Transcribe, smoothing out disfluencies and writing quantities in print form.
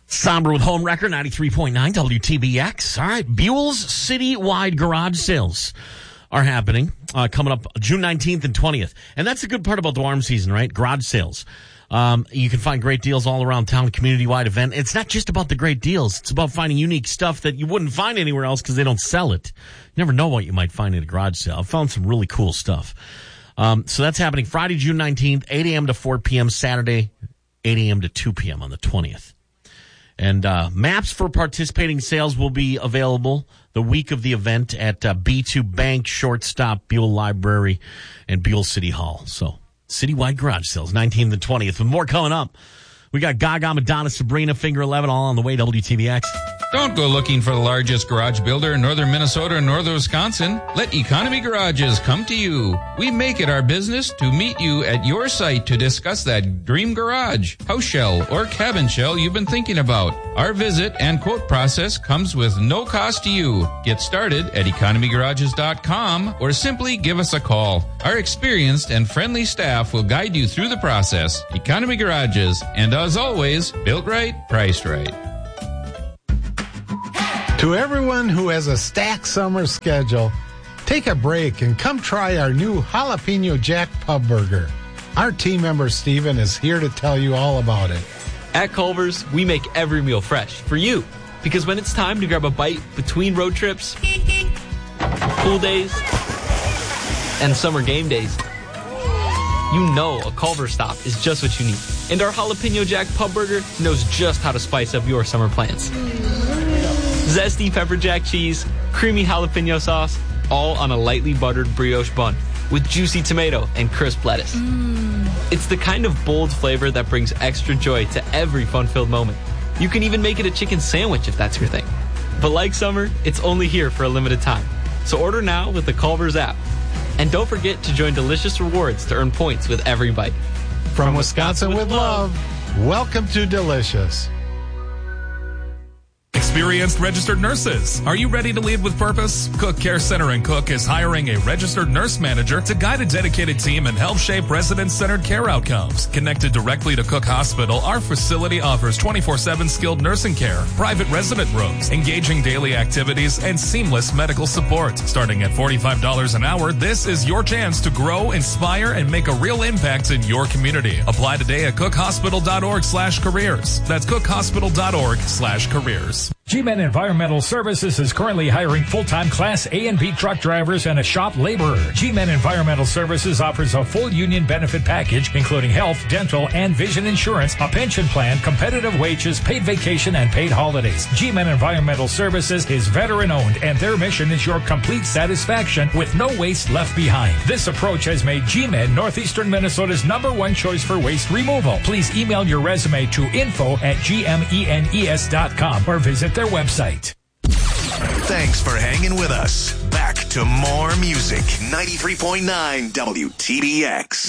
Somber with Home Wrecker, 93.9 WTBX. All right, Buell's citywide garage sales are happening, coming up June 19th and 20th. And that's the good part about the warm season, right? Garage sales. You can find great deals all around town, community-wide event. It's not just about the great deals. It's about finding unique stuff that you wouldn't find anywhere else because they don't sell it. You never know what you might find at a garage sale. I've found some really cool stuff. So that's happening Friday, June 19th, 8 a.m. to 4 p.m., Saturday, 8 a.m. to 2 p.m. on the 20th. And maps for participating sales will be available the week of the event at B2 Bank, Shortstop, Buell Library, and Buell City Hall. So, citywide garage sales, 19th and 20th. With more coming up, we got Gaga, Madonna, Sabrina, Finger 11, all on the way, WTVX. Don't go looking for the largest garage builder in northern Minnesota and northern Wisconsin. Let Economy Garages come to you. We make it our business to meet you at your site to discuss that dream garage, house shell, or cabin shell you've been thinking about. Our visit and quote process comes with no cost to you. Get started at economygarages.com or simply give us a call. Our experienced and friendly staff will guide you through the process. Economy Garages, and as always, built right, priced right. To everyone who has a stacked summer schedule, take a break and come try our new Jalapeno Jack Pub Burger. Our team member Steven is here to tell you all about it. At Culver's, we make every meal fresh for you. Because when it's time to grab a bite between road trips, pool days, and summer game days, you know a Culver's stop is just what you need. And our Jalapeno Jack Pub Burger knows just how to spice up your summer plans. Zesty pepper jack cheese, creamy jalapeno sauce, all on a lightly buttered brioche bun with juicy tomato and crisp lettuce. It's the kind of bold flavor that brings extra joy to every fun-filled moment. You can even make it a chicken sandwich if that's your thing. But like summer, it's only here for a limited time. So order now with the Culver's app. And don't forget to join Delicious Rewards to earn points with every bite. From Wisconsin with love, welcome to Delicious. Experienced registered nurses. Are you ready to lead with purpose? Cook Care Center in Cook is hiring a registered nurse manager to guide a dedicated team and help shape resident-centered care outcomes. Connected directly to Cook Hospital, our facility offers 24/7 skilled nursing care, private resident rooms, engaging daily activities, and seamless medical support. Starting at $45 an hour, this is your chance to grow, inspire, and make a real impact in your community. Apply today at cookhospital.org/careers. That's cookhospital.org/careers. G-Men Environmental Services is currently hiring full-time Class A and B truck drivers and a shop laborer. G-Men Environmental Services offers a full union benefit package, including health, dental, and vision insurance, a pension plan, competitive wages, paid vacation, and paid holidays. G-Men Environmental Services is veteran-owned, and their mission is your complete satisfaction with no waste left behind. This approach has made G-Men Northeastern Minnesota's #1 choice for waste removal. Please email your resume to info@gmenes.com or visit their website. Thanks for hanging with us. Back to more music. 93.9 WTBX.